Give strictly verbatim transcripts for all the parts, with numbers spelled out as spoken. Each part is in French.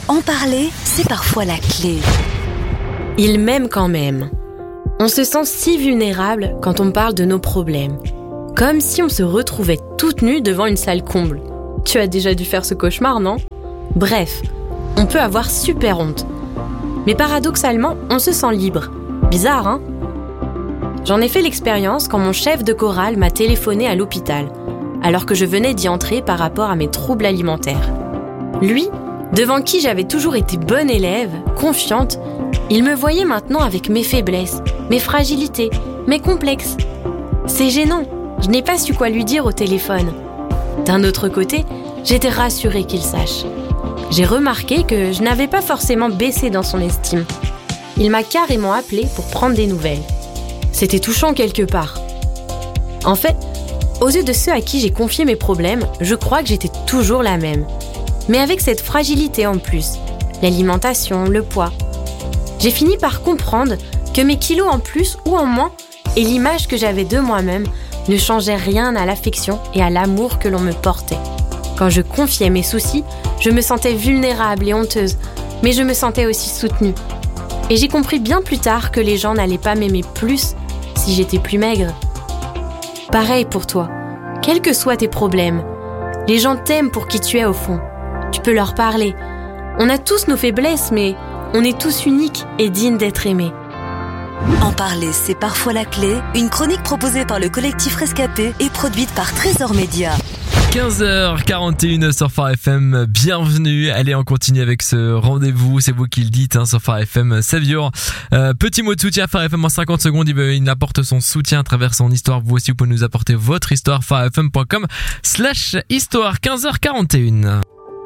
En parler, c'est parfois la clé. Il m'aime quand même. On se sent si vulnérable quand on parle de nos problèmes. Comme si on se retrouvait toute nue devant une salle comble. Tu as déjà dû faire ce cauchemar, non ? Bref, on peut avoir super honte. Mais paradoxalement, on se sent libre. Bizarre, hein ? J'en ai fait l'expérience quand mon chef de chorale m'a téléphoné à l'hôpital, alors que je venais d'y entrer par rapport à mes troubles alimentaires. Lui, devant qui j'avais toujours été bonne élève, confiante, il me voyait maintenant avec mes faiblesses, mes fragilités, mes complexes. C'est gênant, je n'ai pas su quoi lui dire au téléphone. D'un autre côté, j'étais rassurée qu'il sache. J'ai remarqué que je n'avais pas forcément baissé dans son estime. Il m'a carrément appelée pour prendre des nouvelles. C'était touchant quelque part. En fait, aux yeux de ceux à qui j'ai confié mes problèmes, je crois que j'étais toujours la même. Mais avec cette fragilité en plus, l'alimentation, le poids. J'ai fini par comprendre que mes kilos en plus ou en moins et l'image que j'avais de moi-même ne changeaient rien à l'affection et à l'amour que l'on me portait. Quand je confiais mes soucis, je me sentais vulnérable et honteuse, mais je me sentais aussi soutenue. Et j'ai compris bien plus tard que les gens n'allaient pas m'aimer plus si j'étais plus maigre. Pareil pour toi, quels que soient tes problèmes, les gens t'aiment pour qui tu es au fond. Tu peux leur parler. On a tous nos faiblesses, mais on est tous uniques et dignes d'être aimés. En parler, c'est parfois la clé. Une chronique proposée par le collectif Rescapé et produite par Trésor Média. quinze heures quarante et une sur Phare F M, bienvenue. Allez, on continue avec ce rendez-vous, c'est vous qui le dites, hein, sur Phare F M, Savior. Euh, petit mot de soutien à Phare F M en cinquante secondes, il, veut, il apporte son soutien à travers son histoire. Vous aussi, vous pouvez nous apporter votre histoire, pharefm.com slash histoire, quinze heures quarante et une.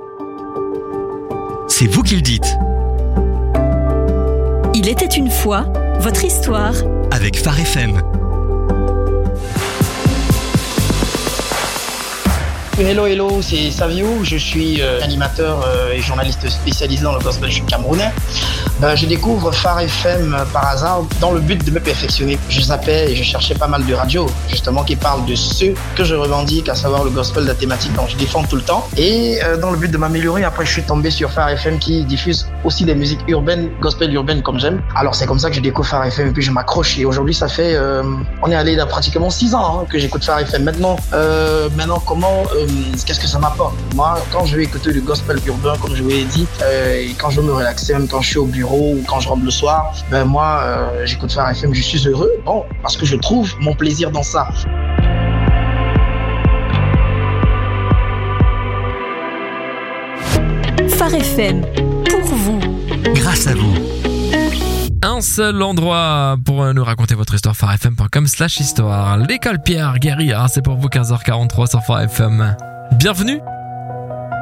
C'est vous qui le dites. Il était une fois, votre histoire. Avec Phare F M. Hello, hello, c'est Savio, je suis euh, animateur euh, et journaliste spécialisé dans le gospel camerounais. Ben, je découvre Phare F M euh, par hasard dans le but de me perfectionner. Je zappais et je cherchais pas mal de radios, justement, qui parlent de ce que je revendique, à savoir le gospel, la thématique dont je défends tout le temps. Et euh, dans le but de m'améliorer, après je suis tombé sur Phare F M qui diffuse aussi des musiques urbaines, gospel urbaines comme j'aime. Alors c'est comme ça que je découvre Phare F M et puis je m'accroche. Et aujourd'hui, ça fait, euh, on est allé dans pratiquement six ans hein, que j'écoute Phare F M. Maintenant, euh, maintenant comment... Euh, Qu'est-ce que ça m'apporte? Moi, quand je vais écouter du gospel urbain, comme je vous l'ai dit, euh, et quand je veux me relaxer, même quand je suis au bureau ou quand je rentre le soir, ben moi, euh, j'écoute Phare F M, je suis heureux, bon, parce que je trouve mon plaisir dans ça. Phare F M, pour vous. Grâce à vous. Un seul endroit pour nous raconter votre histoire, pharefm.com slash histoire. L'école Pierre Guéry, c'est pour vous, quinze heures quarante-trois sur Phare F M. Bienvenue